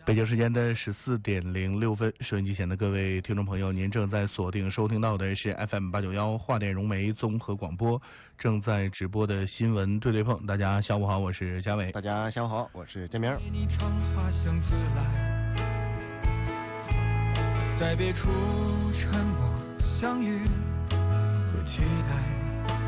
北京时间的14:06，收音机前的各位听众朋友，您正在锁定收听到的是 FM891华电融媒综合广播，正在直播的新闻对对碰。大家下午好，我是嘉伟。 大家下午好，我是建明。 你唱花香自来，在别处沉默相遇和期待。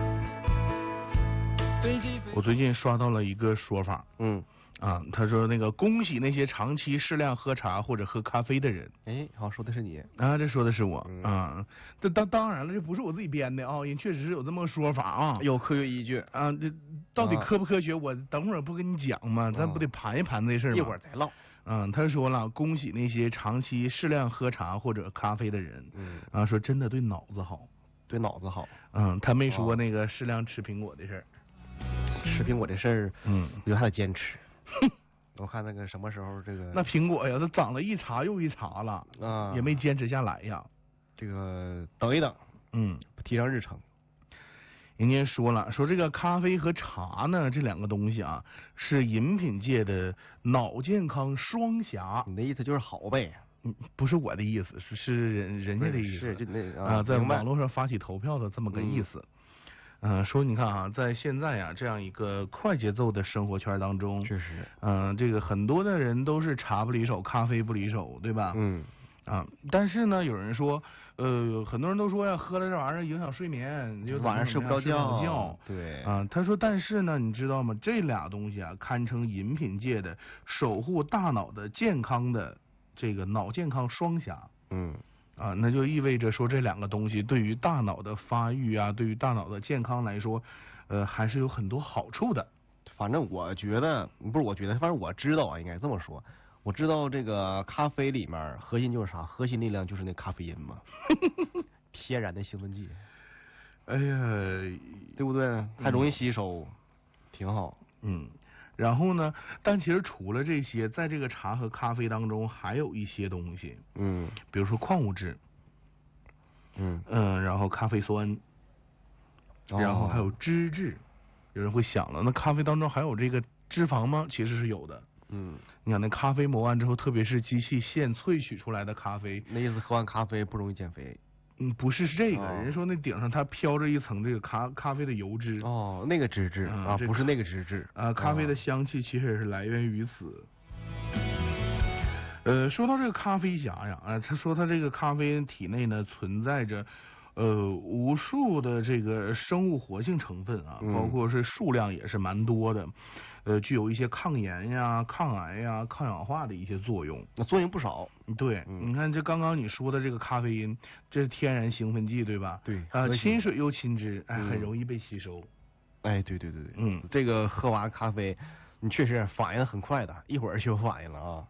我最近刷到了一个说法，他说那个恭喜那些长期适量喝茶或者喝咖啡的人。 哎，好，说的是你啊，这说的是我啊。这当然了，这不是我自己编的啊，人确实是有这么个说法啊， 有科学依据啊。这到底科不科学，我等会儿不跟你讲吗？咱不得盘一盘这事儿吗？ 一会儿再唠。 他说了，恭喜那些长期适量喝茶或者咖啡的人。说真的对脑子好， 对脑子好。 他没说那个适量吃苹果的事儿。 吃苹果的事儿，我觉得还得坚持。我看那个什么时候这个那苹果呀，它长了一茬又一茬了啊，也没坚持下来呀。 这个等一等，提上日程。 人家说了，说这个咖啡和茶呢，这两个东西啊，是饮品界的脑健康双侠。 你的意思就是好呗？ 不是我的意思，是人家的意思。 是在网络上发起投票的这么个意思。说你看啊，在现在啊这样一个快节奏的生活圈当中， 确实， 这个很多的人都是茶不离手，咖啡不离手，对吧？但是呢，有人说，很多人都说呀，喝了这玩意儿影响睡眠，就晚上睡不着觉。 对， 他说，但是呢，你知道吗？这俩东西啊，堪称饮品界的守护大脑的健康的这个脑健康双侠。那就意味着说这两个东西对于大脑的发育啊，对于大脑的健康来说，还是有很多好处的。 反正我觉得，不是我觉得，反正我知道啊，应该这么说。我知道这个咖啡里面核心就是啥？核心力量就是那咖啡因嘛，天然的兴奋剂。 哎呀， 对不对？还容易吸收，挺好。 然后呢，但其实除了这些，在这个茶和咖啡当中还有一些东西，比如说矿物质，然后咖啡酸，然后还有脂质。有人会想了，那咖啡当中还有这个脂肪吗？其实是有的。你看那咖啡磨完之后，特别是机器现萃取出来的咖啡， 那意思喝完咖啡不容易减肥。 不是这个，人说那顶上它飘着一层这个咖啡的油脂。 那个脂质不是那个脂质咖啡的香气其实也是来源于此。说到这个咖啡侠呀，他说他这个咖啡体内呢存在着无数的这个生物活性成分啊，包括是数量也是蛮多的，具有一些抗炎呀、抗癌呀、抗氧化的一些作用。 那作用不少。 对，你看这刚刚你说的这个咖啡因，这是天然兴奋剂，对吧？ 对。 亲水又亲脂，很容易被吸收。 对。这个喝完咖啡，你确实反应很快的，一会儿就有反应了啊。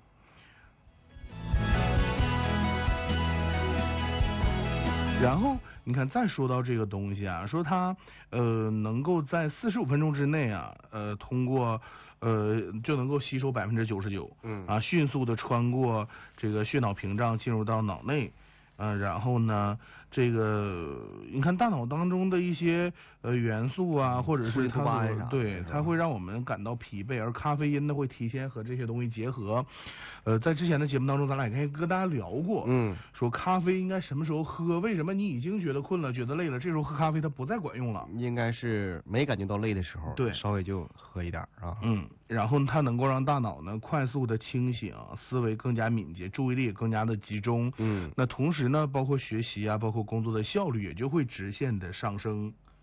然后你看，再说到这个东西啊，说它能够在45分钟之内啊，通过就能够吸收99%，迅速的穿过这个血脑屏障进入到脑内。然后呢，这个你看大脑当中的一些元素啊，或者是它它会让我们感到疲惫，而咖啡因呢会提前和这些东西结合。在之前的节目当中，咱俩也跟大家聊过，说咖啡应该什么时候喝？为什么你已经觉得困了、觉得累了，这时候喝咖啡它不再管用了？ 应该是没感觉到累的时候， 对， 稍微就喝一点啊。 然后它能够让大脑呢快速的清醒，思维更加敏捷，注意力也更加的集中。那同时呢，包括学习啊，包括工作的效率也就会直线的上升。